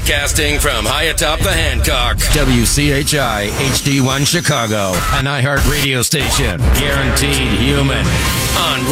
Broadcasting from high atop the Hancock. WCHI HD1 Chicago. An iHeart radio station. Guaranteed human. On